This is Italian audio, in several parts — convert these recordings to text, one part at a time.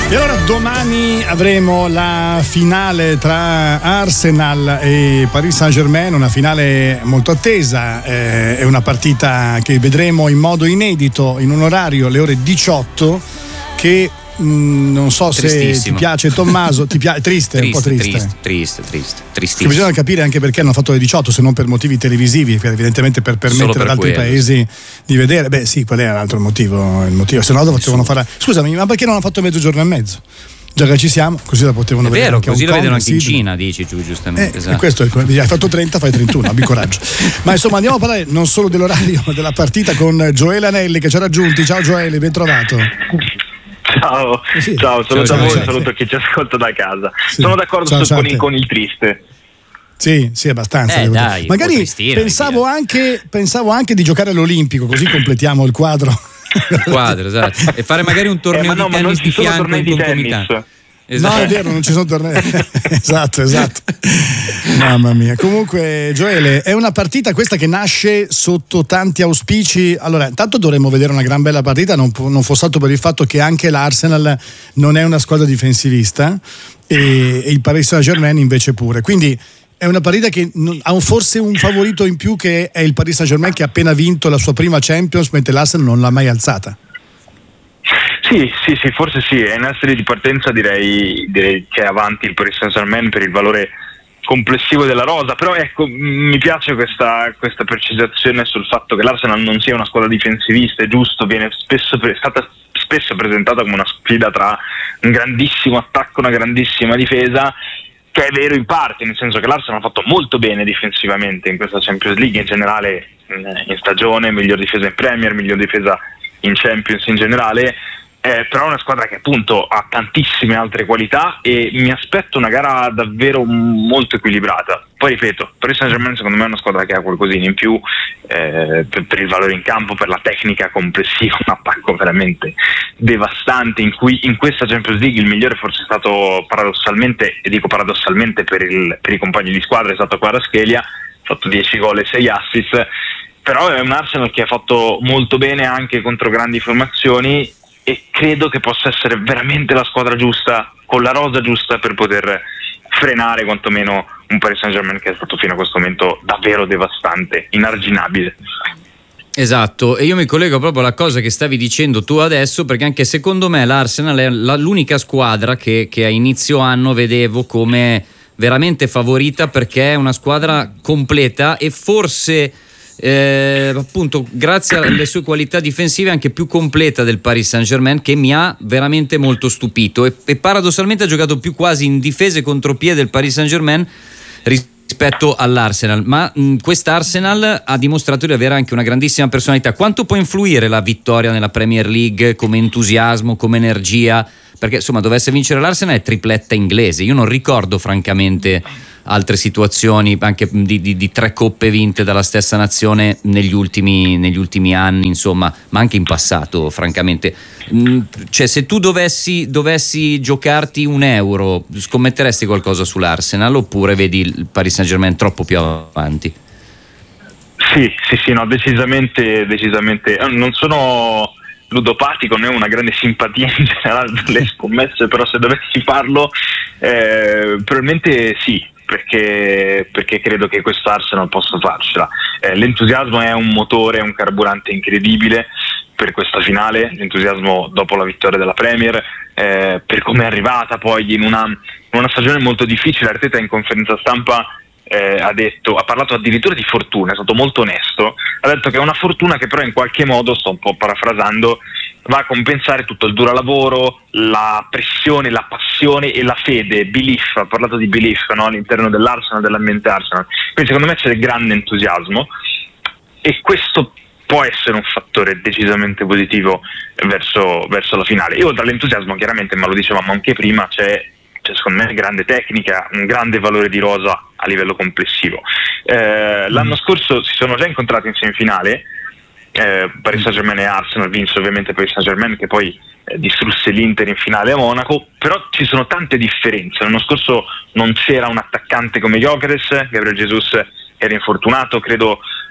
E allora domani avremo la finale tra Arsenal e Paris Saint-Germain, una finale molto attesa, è una partita che vedremo in modo inedito in un orario alle ore 18 che non so se ti piace Tommaso, triste, un po' tristissimo. Bisogna capire anche perché hanno fatto le 18, se non per motivi televisivi, evidentemente per permettere ad altri paesi di vedere. Beh sì, qual è l'altro motivo, se no lo facevano fare. Scusami, ma perché non hanno fatto mezzogiorno e mezzo? Già che ci siamo, così la potevano vedere. È vero, così la vedono anche in Sydney. Cina, dici tu giustamente. Esatto. E questo è hai fatto 30, fai 31, abbi coraggio. Ma insomma andiamo a parlare non solo dell'orario, ma della partita con Gioele Anelli che ci ha raggiunti. Ciao Gioele, ben trovato. Ciao, ciao, saluto a voi, saluto chi ci ascolta da casa. Sì. Sono d'accordo con il triste. Sì, abbastanza. Dai, magari pensavo anche di giocare all'Olimpico, così completiamo il quadro. Esatto. E fare magari un torneo di tennis di fianco in concomitanza. Esatto. No, è vero, non ci sono tornei. esatto. Mamma mia. Comunque, Gioele, è una partita questa che nasce sotto tanti auspici. Allora, intanto dovremmo vedere una gran bella partita, non fosse altro per il fatto che anche l'Arsenal non è una squadra difensivista e il Paris Saint-Germain invece pure. Quindi è una partita che ha forse un favorito in più, che è il Paris Saint-Germain, che ha appena vinto la sua prima Champions, mentre l'Arsenal non l'ha mai alzata. Sì, forse sì, è in serie di partenza direi che è avanti il Paris Saint-Germain per il valore complessivo della rosa, però ecco, mi piace questa precisazione sul fatto che l'Arsenal non sia una squadra difensivista, è giusto, è stata spesso presentata come una sfida tra un grandissimo attacco e una grandissima difesa, che è vero in parte, nel senso che l'Arsenal ha fatto molto bene difensivamente in questa Champions League, in generale in stagione, miglior difesa in Premier, miglior difesa in Champions in generale. Però è una squadra che appunto ha tantissime altre qualità e mi aspetto una gara davvero molto equilibrata. Poi ripeto, Paris Saint-Germain secondo me è una squadra che ha qualcosina in più per il valore in campo, per la tecnica complessiva, un attacco veramente devastante in cui in questa Champions League il migliore forse è stato paradossalmente, e dico paradossalmente per i compagni di squadra, è stato Kvaratskhelia, ha fatto 10 gol e 6 assist, però è un Arsenal che ha fatto molto bene anche contro grandi formazioni e credo che possa essere veramente la squadra giusta, con la rosa giusta, per poter frenare quantomeno un Paris Saint-Germain che è stato fino a questo momento davvero devastante, inarginabile. Esatto, e io mi collego proprio alla cosa che stavi dicendo tu adesso, perché anche secondo me l'Arsenal è l'unica squadra che a inizio anno vedevo come veramente favorita, perché è una squadra completa e forse appunto grazie alle sue qualità difensive anche più completa del Paris Saint-Germain, che mi ha veramente molto stupito e paradossalmente ha giocato più quasi in difesa e contropiede del Paris Saint-Germain rispetto all'Arsenal, ma quest'Arsenal ha dimostrato di avere anche una grandissima personalità. Quanto può influire la vittoria nella Premier League come entusiasmo, come energia? Perché insomma dovesse vincere l'Arsenal è tripletta inglese, io non ricordo francamente altre situazioni anche di 3 coppe vinte dalla stessa nazione negli ultimi anni, insomma, ma anche in passato francamente. Cioè, se tu dovessi giocarti €1, scommetteresti qualcosa sull'Arsenal oppure vedi il Paris Saint-Germain troppo più avanti? Sì, no, decisamente non sono ludopatico, non ho una grande simpatia in generale per le scommesse, però se dovessi farlo probabilmente sì, perché credo che questo Arsenal possa farcela. L'entusiasmo è un motore, è un carburante incredibile per questa finale, l'entusiasmo dopo la vittoria della Premier, per come è arrivata poi in una stagione molto difficile. Arteta in conferenza stampa ha parlato addirittura di fortuna, è stato molto onesto, ha detto che è una fortuna che però in qualche modo, sto un po' parafrasando, va a compensare tutto il duro lavoro, la pressione, la passione e la fede, belief, ha parlato di belief, no? All'interno dell'Arsenal, dell'ambiente Arsenal. Quindi secondo me c'è del grande entusiasmo e questo può essere un fattore decisamente positivo verso la finale. E oltre all'entusiasmo, chiaramente, ma lo dicevamo anche prima, c'è secondo me grande tecnica, un grande valore di rosa a livello complessivo. L'anno scorso si sono già incontrati in semifinale, Paris Saint-Germain e Arsenal, vinse ovviamente Paris Saint-Germain che poi distrusse l'Inter in finale a Monaco, però ci sono tante differenze. L'anno scorso non c'era un attaccante come Gyökeres, Gabriel Jesus era infortunato, credo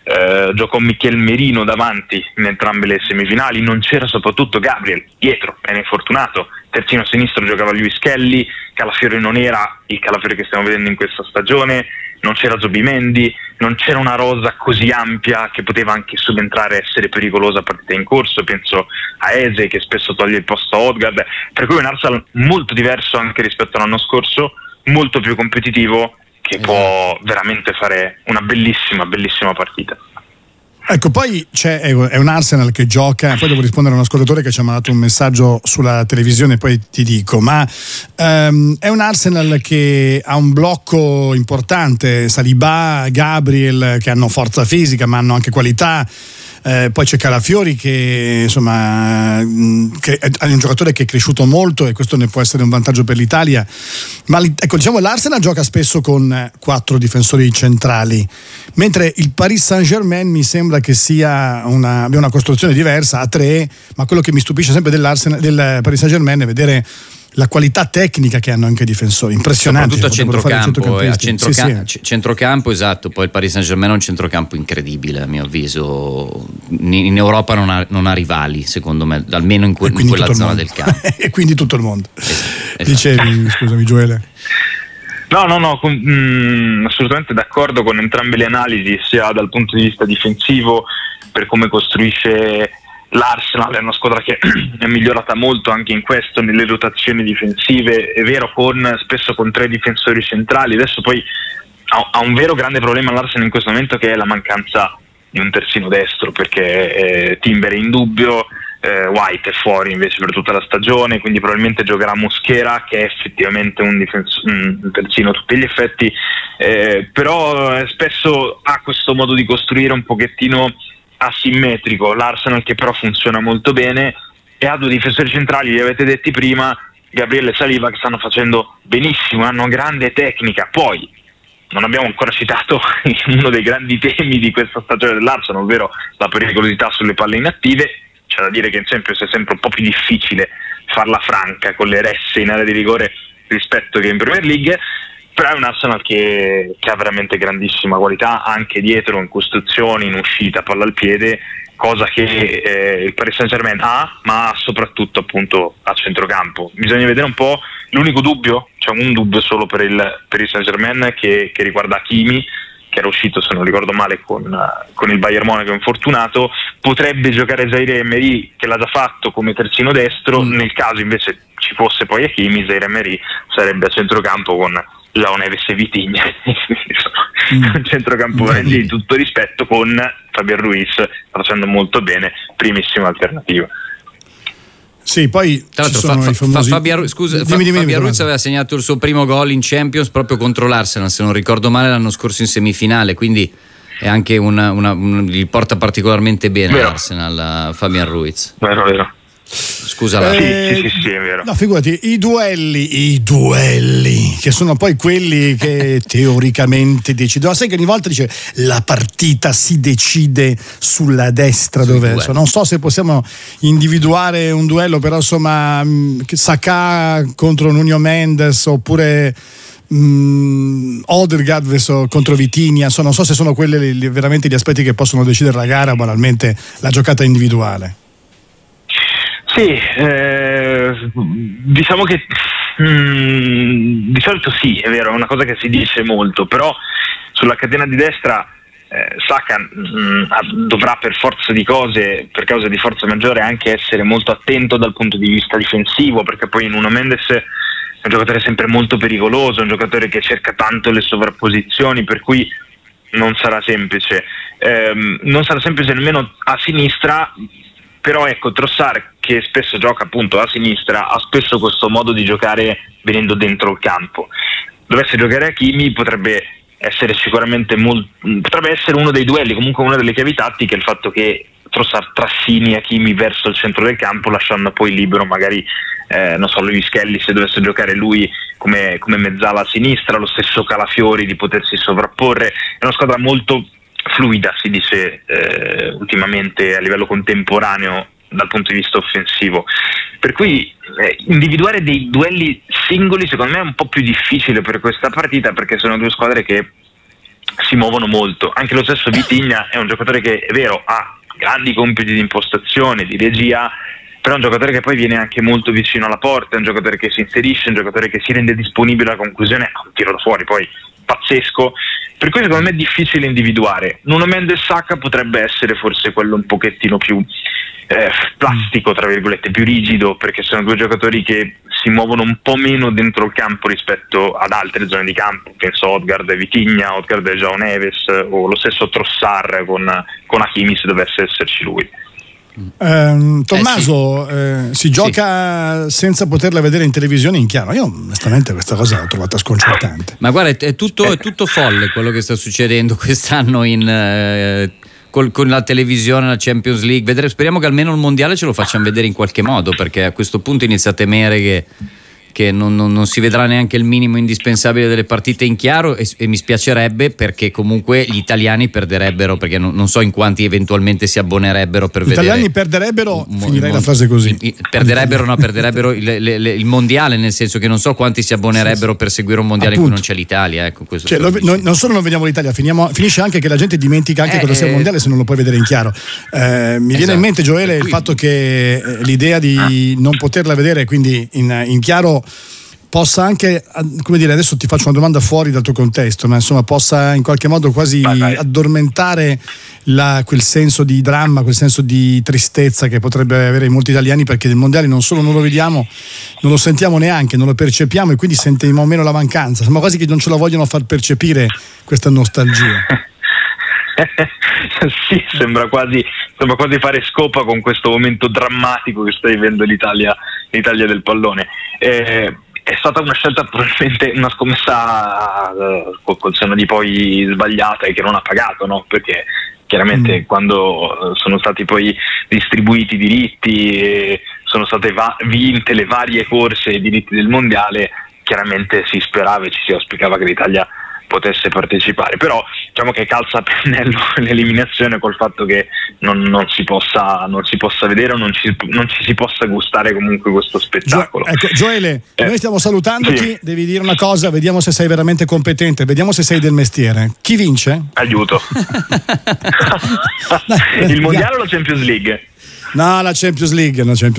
giocò Michel Merino davanti in entrambe le semifinali, non c'era soprattutto Gabriel dietro, è infortunato, terzino sinistro giocava Lewis Kelly, Calafiori non era il Calafiori che stiamo vedendo in questa stagione, non c'era Zubimendi, non c'era una rosa così ampia che poteva anche subentrare e essere pericolosa a partita in corso. Penso a Eze che spesso toglie il posto a Odegaard, per cui un Arsenal molto diverso anche rispetto all'anno scorso, molto più competitivo, che può veramente fare una bellissima partita. Ecco, poi è un Arsenal che gioca, poi devo rispondere a un ascoltatore che ci ha mandato un messaggio sulla televisione, poi ti dico, ma è un Arsenal che ha un blocco importante, Saliba, Gabriel, che hanno forza fisica ma hanno anche qualità. Poi c'è Calafiori che insomma che è un giocatore che è cresciuto molto e questo ne può essere un vantaggio per l'Italia, ma ecco, diciamo l'Arsenal gioca spesso con 4 difensori centrali, mentre il Paris Saint-Germain mi sembra che abbia una costruzione diversa a 3, ma quello che mi stupisce sempre del Paris Saint-Germain è vedere la qualità tecnica che hanno anche i difensori, impressionante. Soprattutto a centrocampo, esatto. Poi il Paris Saint-Germain è un centrocampo incredibile, a mio avviso. In Europa non ha rivali, secondo me, almeno in quella zona del campo. E quindi tutto il mondo. Esatto. Dicevi, scusami Gioele. No, assolutamente d'accordo con entrambe le analisi, sia dal punto di vista difensivo, per come costruisce l'Arsenal. È una squadra che è migliorata molto anche in questo, nelle rotazioni difensive, è vero, spesso con 3 difensori centrali. Adesso poi ha un vero grande problema l'Arsenal in questo momento, che è la mancanza di un terzino destro, perché Timber è in dubbio, White è fuori invece per tutta la stagione, quindi probabilmente giocherà Mosquera, che è effettivamente un terzino a tutti gli effetti, però spesso ha questo modo di costruire un pochettino asimmetrico l'Arsenal, che però funziona molto bene, e ha 2 difensori centrali, li avete detti prima, Gabriele e Saliba, che stanno facendo benissimo, hanno grande tecnica. Poi non abbiamo ancora citato uno dei grandi temi di questa stagione dell'Arsenal, ovvero la pericolosità sulle palle inattive. C'è da dire che in Champions è sempre un po' più difficile farla franca con le resse in area di rigore rispetto che in Premier League, però è un Arsenal che ha veramente grandissima qualità anche dietro, in costruzioni, in uscita, palla al piede, cosa che il Paris Saint-Germain ha, ma soprattutto appunto a centrocampo. Bisogna vedere un po', l'unico dubbio, c'è un dubbio solo per il Saint-Germain che riguarda Hakimi, che era uscito, se non ricordo male, con il Bayern Monaco infortunato. Potrebbe giocare Zaire Emery, che l'ha già fatto come terzino destro. Nel caso invece ci fosse poi Hakimi, Zaire Emery sarebbe a centrocampo con João Neves e Vitinha, un centrocampo di tutto rispetto, con Fabian Ruiz sta facendo molto bene, primissima alternativa. Sì, poi tra l'altro Fabian Ruiz aveva segnato il suo primo gol in Champions proprio contro l'Arsenal, se non ricordo male, l'anno scorso in semifinale, quindi è anche gli porta particolarmente bene l'Arsenal, Fabian Ruiz. Vero. Scusa, sì, è vero. No, figurati, i duelli che sono poi quelli che teoricamente decidono. Sai che ogni volta dice la partita si decide sulla destra, dove non so se possiamo individuare un duello, però insomma Saka contro Nuno Mendes, oppure Odegaard contro Vitinha, non so se sono quelli veramente gli aspetti che possono decidere la gara, banalmente la giocata individuale. Sì, diciamo che di solito sì, è vero, è una cosa che si dice molto, però sulla catena di destra Saka dovrà per forza di cose, per causa di forza maggiore, anche essere molto attento dal punto di vista difensivo, perché poi Nuno Mendes è un giocatore sempre molto pericoloso, un giocatore che cerca tanto le sovrapposizioni, per cui non sarà semplice nemmeno a sinistra. Però ecco, Trossard, che spesso gioca appunto a sinistra, ha spesso questo modo di giocare venendo dentro il campo. Dovesse giocare Hakimi potrebbe essere sicuramente potrebbe essere uno dei duelli, comunque una delle chiavi tattiche, il fatto che Trossard trascini Hakimi verso il centro del campo, lasciando poi libero magari Lewis Kelly, se dovesse giocare lui come mezzala a sinistra, lo stesso Calafiori, di potersi sovrapporre. È una squadra molto fluida, si dice ultimamente a livello contemporaneo dal punto di vista offensivo, per cui individuare dei duelli singoli secondo me è un po' più difficile per questa partita, perché sono 2 squadre che si muovono molto. Anche lo stesso Vitinha è un giocatore che, è vero, ha grandi compiti di impostazione, di regia, però è un giocatore che poi viene anche molto vicino alla porta, è un giocatore che si inserisce, è un giocatore che si rende disponibile alla conclusione, ha un tiro da fuori poi pazzesco, per cui secondo me è difficile individuare. Nuno Mendes Saka potrebbe essere forse quello un pochettino più plastico, tra virgolette, più rigido, perché sono due giocatori che si muovono un po' meno dentro il campo rispetto ad altre zone di campo, penso Odegaard e Vitinha, Odegaard e João Neves, o lo stesso Trossard con Hakimi se dovesse esserci lui. Tommaso, si gioca senza poterla vedere in televisione in chiaro. Io onestamente questa cosa l'ho trovata sconcertante. Ma guarda, è tutto folle quello che sta succedendo quest'anno con la televisione, la Champions League. Speriamo che almeno il mondiale ce lo facciano vedere in qualche modo, perché a questo punto inizia a temere che non si vedrà neanche il minimo indispensabile delle partite in chiaro, e mi spiacerebbe, perché comunque gli italiani perderebbero, perché non so in quanti eventualmente si abbonerebbero per vedere. Gli italiani perderebbero, finirei la frase così. Perderebbero il mondiale, nel senso che non so quanti si abbonerebbero per seguire un mondiale in cui non c'è l'Italia. Ecco, questo non solo non vediamo l'Italia, finisce anche che la gente dimentica anche cosa sia il mondiale se non lo puoi vedere in chiaro. Mi viene in mente, Gioele, il fatto che l'idea di non poterla vedere, quindi in chiaro, possa anche, come dire, adesso ti faccio una domanda fuori dal tuo contesto, ma insomma possa in qualche modo quasi addormentare quel senso di dramma, quel senso di tristezza che potrebbe avere molti italiani, perché del mondiale non solo non lo vediamo, non lo sentiamo neanche, non lo percepiamo, e quindi sentiamo meno la mancanza. Sembra quasi che non ce la vogliono far percepire questa nostalgia. Sì, sembra quasi fare scopa con questo momento drammatico che sta vivendo l'Italia del pallone. È stata una scelta, probabilmente una scommessa col senno di poi sbagliata, e che non ha pagato, no? Perché chiaramente quando sono stati poi distribuiti i diritti e sono state vinte le varie corse e i diritti del mondiale, chiaramente si sperava e ci si auspicava che l'Italia potesse partecipare, però diciamo che calza a pennello l'eliminazione col fatto che non si possa vedere, o non ci si possa gustare comunque questo spettacolo. Ecco, Gioele, noi stiamo salutandoti, sì. Devi dire una cosa, vediamo se sei veramente competente, vediamo se sei del mestiere. Chi vince? Aiuto. Il mondiale o la Champions League? No, la Champions League.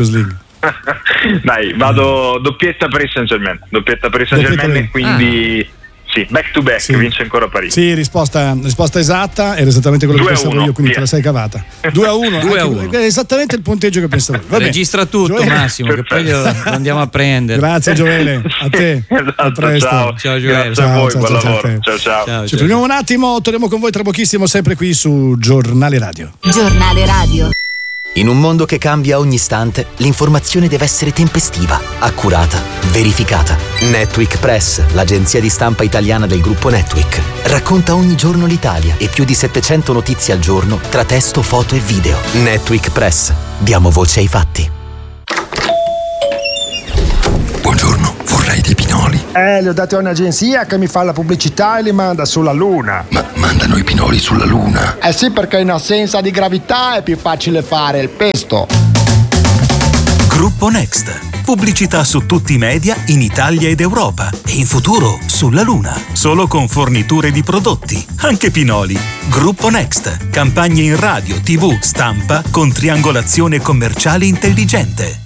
Dai, vado doppietta Paris Saint-Germain, quindi sì, back to back, sì. Vince ancora Parigi. Sì, risposta esatta, era esattamente quello che pensavo io, quindi te la sei cavata. 2-1. È esattamente il punteggio che pensavo io. Registra tutto, Gioele. Massimo, che poi lo andiamo a prendere. Grazie Gioele, a te. Esatto, a presto. Ciao Gioele. Grazie a voi, buon lavoro. Ciao. Ci fermiamo un attimo, torniamo con voi tra pochissimo, sempre qui su Giornale Radio. Giornale Radio. In un mondo che cambia ogni istante, l'informazione deve essere tempestiva, accurata, verificata. Netweek Press, l'agenzia di stampa italiana del gruppo Netweek, racconta ogni giorno l'Italia e più di 700 notizie al giorno tra testo, foto e video. Netweek Press. Diamo voce ai fatti. Buongiorno, vorrei dei pinoli. Li ho dati a un'agenzia che mi fa la pubblicità e li manda sulla Luna. Ma mandano i pinoli sulla Luna? Sì, perché in assenza di gravità è più facile fare il pesto. Gruppo Next. Pubblicità su tutti i media in Italia ed Europa. E in futuro sulla Luna. Solo con forniture di prodotti, anche pinoli. Gruppo Next. Campagne in radio, TV, stampa con triangolazione commerciale intelligente.